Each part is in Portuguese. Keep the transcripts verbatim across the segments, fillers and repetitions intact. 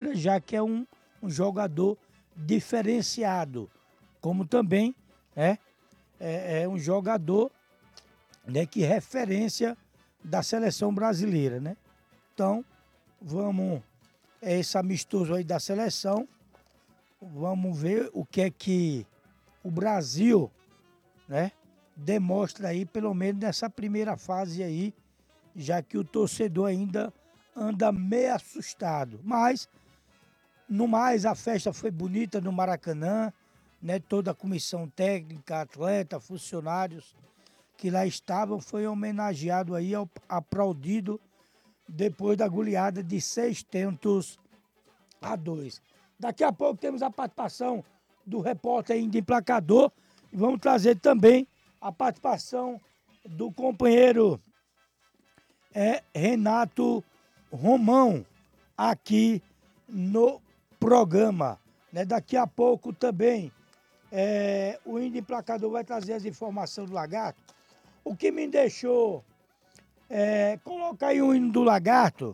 Brasileira, já que é um, um jogador diferenciado, como também é, é, é um jogador, né, que é referência da seleção brasileira, né? Então, vamos, é esse amistoso aí da seleção, vamos ver o que é que o Brasil, né, demonstra aí, pelo menos nessa primeira fase aí, já que o torcedor ainda anda meio assustado. Mas, no mais, a festa foi bonita no Maracanã, né? Toda a comissão técnica, atleta, funcionários que lá estavam, foi homenageado aí, aplaudido, depois da goleada de seis tentos a dois. Daqui a pouco temos a participação do repórter Índio Emplacador e vamos trazer também a participação do companheiro é, Renato Romão aqui no programa. Né? Daqui a pouco também é, o Índio Emplacador vai trazer as informações do Lagarto. O que me deixou é, colocar aí o hino do Lagarto,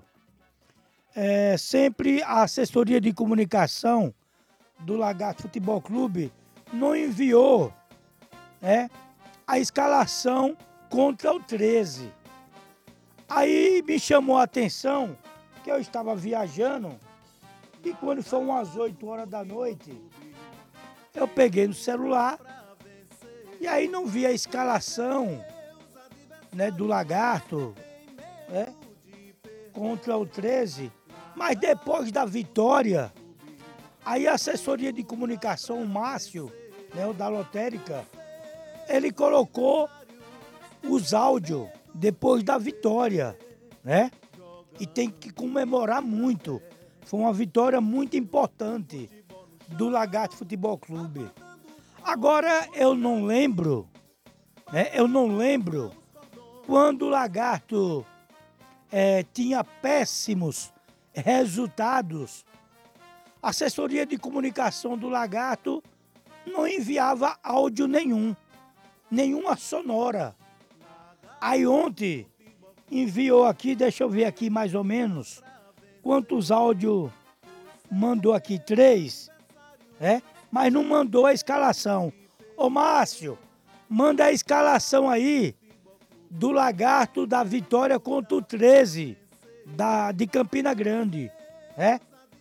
é, sempre a assessoria de comunicação do Lagarto Futebol Clube não enviou, né, a escalação contra o treze. Aí me chamou a atenção que eu estava viajando e quando foi umas oito horas da noite, eu peguei no celular e aí não vi a escalação, né, do Lagarto, né, contra o treze, mas depois da vitória, aí a assessoria de comunicação, o Márcio, né, o da lotérica, ele colocou os áudios depois da vitória, né? E tem que comemorar muito. Foi uma vitória muito importante do Lagarto Futebol Clube. Agora eu não lembro, né? Eu não lembro quando o Lagarto é, tinha péssimos resultados. A assessoria de comunicação do Lagarto não enviava áudio nenhum, nenhuma sonora. Aí ontem enviou aqui, deixa eu ver aqui mais ou menos quantos áudios mandou aqui, três, né? Mas não mandou a escalação. Ô Márcio, manda a escalação aí do Lagarto da vitória contra o treze da, de Campina Grande, né?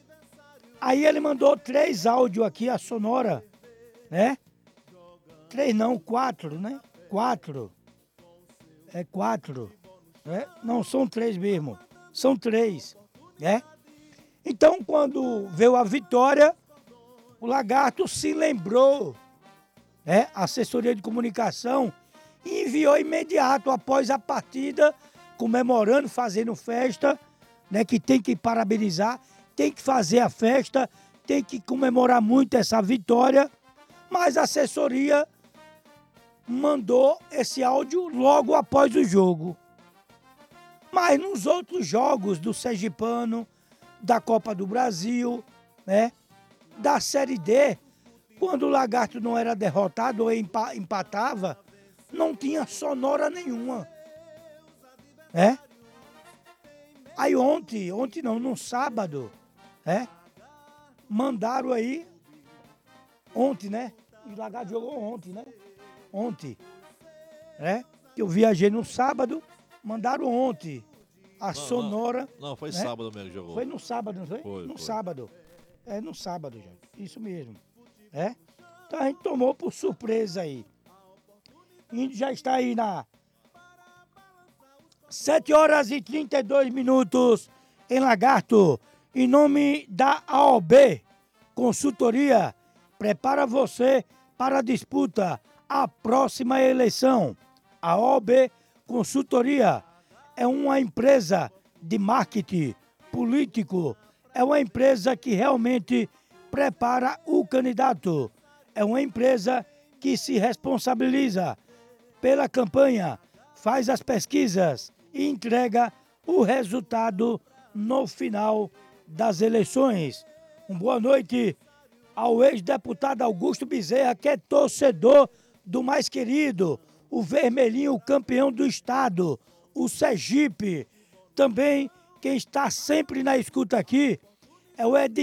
Aí ele mandou três áudios aqui, a sonora, né? Três não, quatro, né? Quatro. É quatro, né? Não, são três mesmo. São três, né? Então, quando veio a vitória, o Lagarto se lembrou, né? A assessoria de comunicação e enviou imediato após a partida, comemorando, fazendo festa, né? Que tem que parabenizar, tem que fazer a festa, tem que comemorar muito essa vitória, mas a assessoria mandou esse áudio logo após o jogo. Mas nos outros jogos do Sergipano, da Copa do Brasil, né, da Série D, quando o Lagarto não era derrotado ou empatava, não tinha sonora nenhuma, né? Aí ontem, ontem não, no sábado, né, mandaram aí, ontem, né, o Lagarto jogou ontem, né? Ontem, né? Eu viajei no sábado, mandaram ontem a não, sonora. Não, não foi né? sábado mesmo que jogou. Foi no sábado, não foi? Foi, no foi. sábado. É, no sábado, gente. Isso mesmo. É? Então a gente tomou por surpresa aí. A gente já está aí na sete horas e trinta e dois minutos em Lagarto. Em nome da A O B Consultoria, prepara você para a disputa. A próxima eleição. A O B Consultoria é uma empresa de marketing político, é uma empresa que realmente prepara o candidato, é uma empresa que se responsabiliza pela campanha, faz as pesquisas e entrega o resultado no final das eleições. Uma boa noite ao ex-deputado Augusto Bezerra, que é torcedor do mais querido, o vermelhinho campeão do estado, o Sergipe. Também quem está sempre na escuta aqui é o Ed